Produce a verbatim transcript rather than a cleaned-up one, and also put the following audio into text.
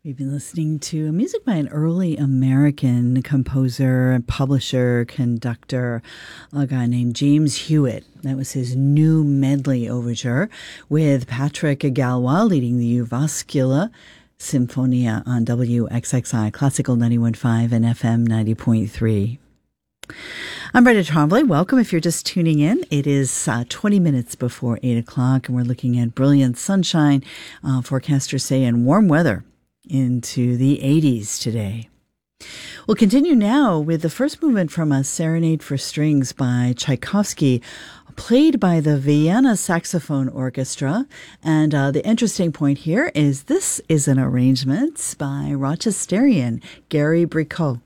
We've been listening to music by an early American composer, publisher, conductor, a guy named James Hewitt. That was his new medley overture with Patrick Galwa leading the Uvascula Sinfonia on W X X I, Classical ninety-one point five and F M ninety point three. I'm Brenda Trombley. Welcome if you're just tuning in. It is uh, twenty minutes before eight o'clock, and we're looking at brilliant sunshine, uh, forecasters say, and warm weather into the eighties today. We'll continue now with the first movement from a Serenade for Strings by Tchaikovsky, played by the Vienna Saxophone Orchestra. And uh, the interesting point here is this is an arrangement by Rochesterian Gary Bricot.